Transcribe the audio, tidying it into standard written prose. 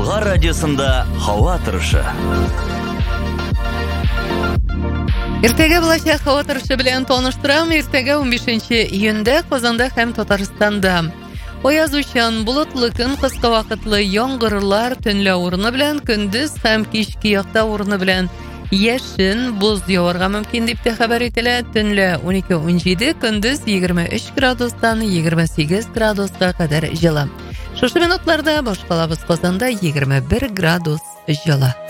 Болгар радиосында һава торышы. Иртәгә булачак һава торышы белән таныштырам. Иртәгә 15 июньдә Казанда һәм Татарстанда аязучан, болытлы көн, кыска вакытлы яңгырлар, төнлә урыны белән, көндез һәм кичке якта урыны белән яшен, боз яварга мөмкин дип хәбәр ителә. Төнлә 12-17, көндез 23 градустан 28 градуска кадәр җылы. Шушы минутларда башкалабыз Казанда 21 градус җылы.